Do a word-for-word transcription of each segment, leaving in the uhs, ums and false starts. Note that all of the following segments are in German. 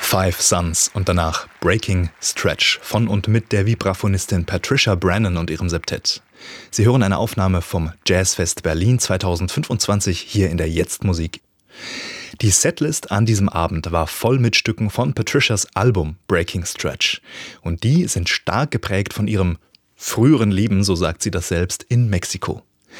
Five Sons und danach Breaking Stretch von und mit der Vibraphonistin Patricia Brennan und ihrem Septett. Sie hören eine Aufnahme vom Jazzfest Berlin zweitausendfünfundzwanzig hier in der Jetzt-Musik. Die Setlist an diesem Abend war voll mit Stücken von Patricias Album Breaking Stretch. Und die sind stark geprägt von ihrem früheren Leben, so sagt sie das selbst, in Mexiko.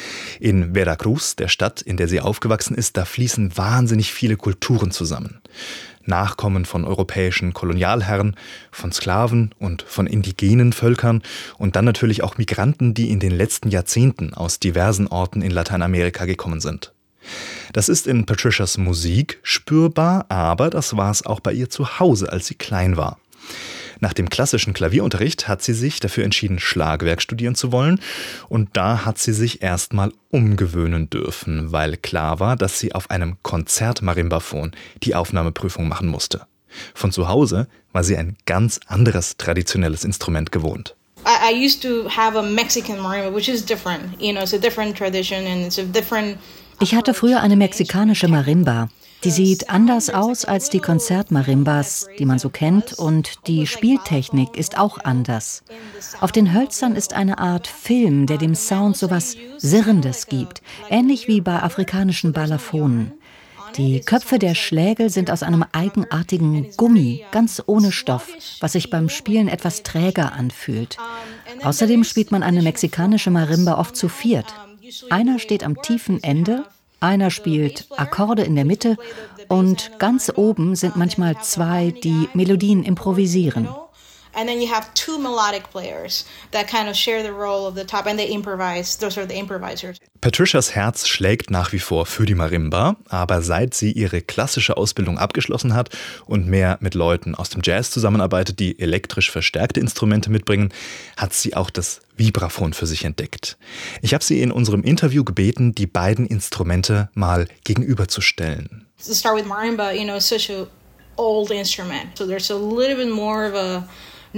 In Veracruz, der Stadt, in der sie aufgewachsen ist, da fließen wahnsinnig viele Kulturen zusammen. Nachkommen von europäischen Kolonialherren, von Sklaven und von indigenen Völkern und dann natürlich auch Migranten, die in den letzten Jahrzehnten aus diversen Orten in Lateinamerika gekommen sind. Das ist in Patricias Musik spürbar, aber das war es auch bei ihr zu Hause, als sie klein war. Nach dem klassischen Klavierunterricht hat sie sich dafür entschieden, Schlagwerk studieren zu wollen. Und da hat sie sich erstmal umgewöhnen dürfen, weil klar war, dass sie auf einem Konzert-Marimbaphon die Aufnahmeprüfung machen musste. Von zu Hause war sie ein ganz anderes traditionelles Instrument gewohnt. I used to have a Mexican marimba, which is different. You know, it's a different tradition and it's a different. Ich hatte früher eine mexikanische Marimba. Die sieht anders aus als die Konzert-Marimbas, die man so kennt, und die Spieltechnik ist auch anders. Auf den Hölzern ist eine Art Film, der dem Sound so was Sirrendes gibt, ähnlich wie bei afrikanischen Balaffonen. Die Köpfe der Schlägel sind aus einem eigenartigen Gummi, ganz ohne Stoff, was sich beim Spielen etwas träger anfühlt. Außerdem spielt man eine mexikanische Marimba oft zu viert. Einer steht am tiefen Ende, einer spielt Akkorde in der Mitte und ganz oben sind manchmal zwei, die Melodien improvisieren. And then you have two melodic players that kind of share the role of the top and they improvise. Those are the improvisers. Patricias Herz schlägt nach wie vor für die Marimba, aber seit sie ihre klassische Ausbildung abgeschlossen hat und mehr mit Leuten aus dem Jazz zusammenarbeitet, die elektrisch verstärkte Instrumente mitbringen, hat sie auch das Vibraphon für sich entdeckt. Ich habe sie in unserem Interview gebeten, die beiden Instrumente mal gegenüberzustellen. To start with marimba, you know, such a old instrument. So there's a little bit more of a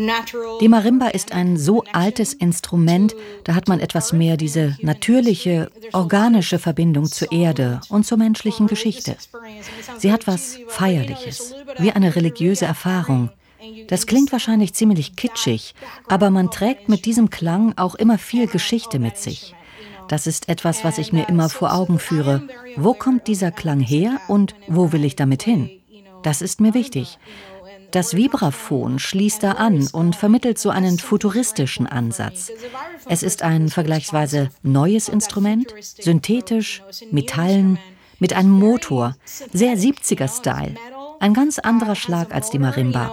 Die Marimba ist ein so altes Instrument, da hat man etwas mehr diese natürliche, organische Verbindung zur Erde und zur menschlichen Geschichte. Sie hat was Feierliches, wie eine religiöse Erfahrung. Das klingt wahrscheinlich ziemlich kitschig, aber man trägt mit diesem Klang auch immer viel Geschichte mit sich. Das ist etwas, was ich mir immer vor Augen führe. Wo kommt dieser Klang her und wo will ich damit hin? Das ist mir wichtig. Das Vibraphon schließt da an und vermittelt so einen futuristischen Ansatz. Es ist ein vergleichsweise neues Instrument, synthetisch, Metallen, mit einem Motor, sehr siebziger-Style. Ein ganz anderer Schlag als die Marimba.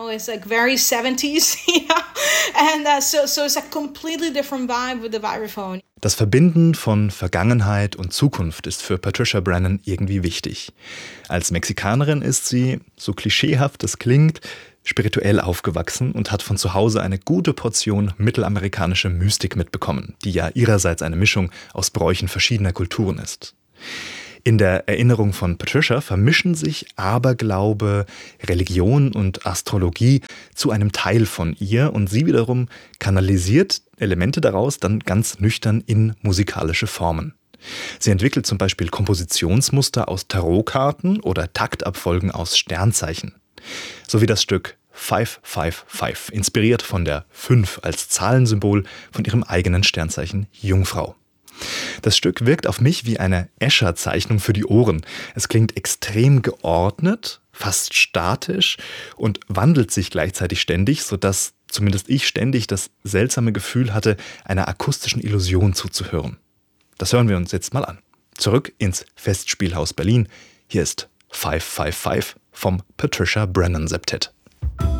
Das Verbinden von Vergangenheit und Zukunft ist für Patricia Brennan irgendwie wichtig. Als Mexikanerin ist sie, so klischeehaft es klingt, spirituell aufgewachsen und hat von zu Hause eine gute Portion mittelamerikanische Mystik mitbekommen, die ja ihrerseits eine Mischung aus Bräuchen verschiedener Kulturen ist. In der Erinnerung von Patricia vermischen sich Aberglaube, Religion und Astrologie zu einem Teil von ihr und sie wiederum kanalisiert Elemente daraus dann ganz nüchtern in musikalische Formen. Sie entwickelt zum Beispiel Kompositionsmuster aus Tarotkarten oder Taktabfolgen aus Sternzeichen. So wie das Stück Five, Five, Five, inspiriert von der fünf als Zahlensymbol von ihrem eigenen Sternzeichen Jungfrau. Das Stück wirkt auf mich wie eine Escher-Zeichnung für die Ohren. Es klingt extrem geordnet, fast statisch und wandelt sich gleichzeitig ständig, sodass zumindest ich ständig das seltsame Gefühl hatte, einer akustischen Illusion zuzuhören. Das hören wir uns jetzt mal an. Zurück ins Festspielhaus Berlin. Hier ist Five, Five, Five vom Patricia Brennan Septett.